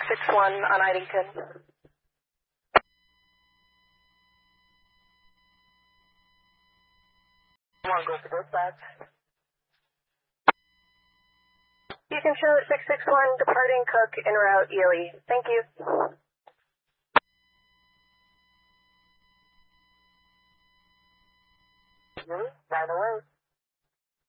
661 on Idington. Come on, go for dispatch. You can show 661 departing Cook en route EOE. Thank you. Right away.